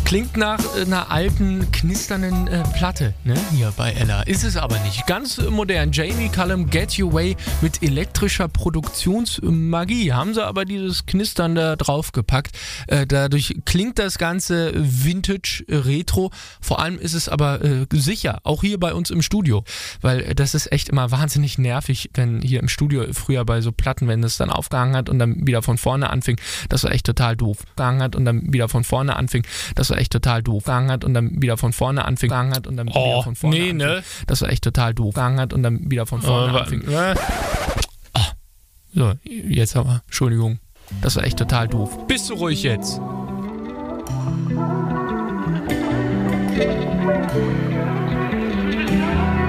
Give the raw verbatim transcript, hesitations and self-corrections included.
Klingt nach einer alten, knisternden äh, Platte, ne? Hier bei Ella. Ist es aber nicht. Ganz modern. Jamie Cullum, Get Your Way mit elektrischer Produktionsmagie. Haben sie aber dieses Knistern da draufgepackt. Äh, dadurch klingt das Ganze Vintage, Retro. Vor allem ist es aber äh, sicher. Auch hier bei uns im Studio. Weil das ist echt immer wahnsinnig nervig, wenn hier im Studio früher bei so Platten, wenn es dann aufgehangen hat und dann wieder von vorne anfing. Das war echt total doof. Gehangen hat und dann wieder von vorne anfing. Das war echt total doof. Gehangen hat und dann wieder von vorne anfing. Gehangen hat und dann Oh, wieder von vorne nee, anfing. ne? Das war echt total doof. Gehangen hat und dann wieder von vorne Oh, anfing. wa- Ah. So, jetzt aber. Entschuldigung. Das war echt total doof. Bist du ruhig jetzt?